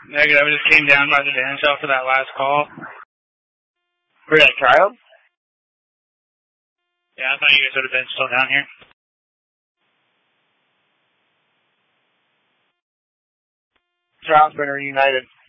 Negative, I just came down by the dance shop for that last call. For that trial? Yeah, I thought you guys would have been still down here. Trial's been reunited.